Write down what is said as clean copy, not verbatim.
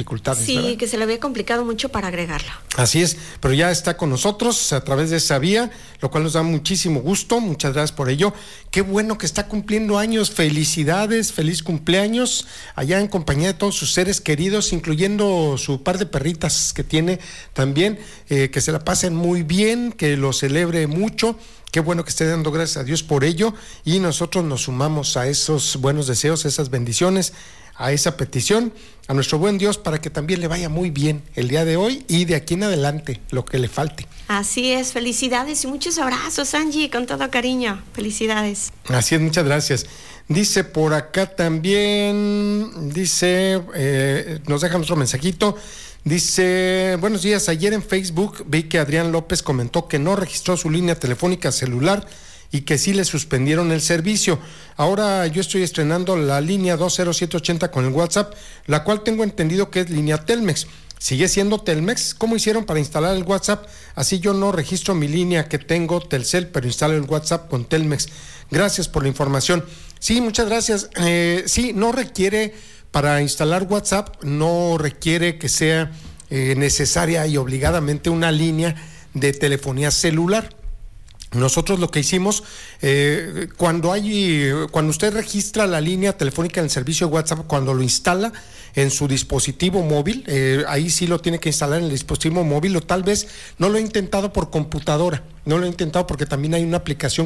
dificultades, Sí, ¿verdad? que se le había complicado mucho para agregarlo. Así es, pero ya está con nosotros a través de esa vía, lo cual nos da muchísimo gusto. Muchas gracias por ello. Qué bueno que está cumpliendo años. Felicidades, feliz cumpleaños allá en compañía de todos sus seres queridos, incluyendo su par de perritas que tiene también. Que se la pasen muy bien, que lo celebre mucho. Qué bueno que esté dando gracias a Dios por ello, y nosotros nos sumamos a esos buenos deseos, esas bendiciones, a esa petición, a nuestro buen Dios, para que también le vaya muy bien el día de hoy y de aquí en adelante, lo que le falte. Así es, felicidades y muchos abrazos, Angie, con todo cariño. Felicidades. Así es, muchas gracias. Dice por acá también, nos dejan otro mensajito. Dice, buenos días, ayer en Facebook vi que Adrián López comentó que no registró su línea telefónica celular y que sí le suspendieron el servicio. Ahora yo estoy estrenando la línea 20780 con el WhatsApp, la cual tengo entendido que es línea Telmex. ¿Sigue siendo Telmex? ¿Cómo hicieron para instalar el WhatsApp? Así yo no registro mi línea que tengo Telcel, pero instalo el WhatsApp con Telmex. Gracias por la información. Sí, muchas gracias. Sí, no requiere... Para instalar WhatsApp no requiere que sea necesaria y obligadamente una línea de telefonía celular. Nosotros lo que hicimos, cuando usted registra la línea telefónica en el servicio de WhatsApp, cuando lo instala en su dispositivo móvil, ahí sí lo tiene que instalar en el dispositivo móvil, o tal vez no lo he intentado por computadora, no lo he intentado porque también hay una aplicación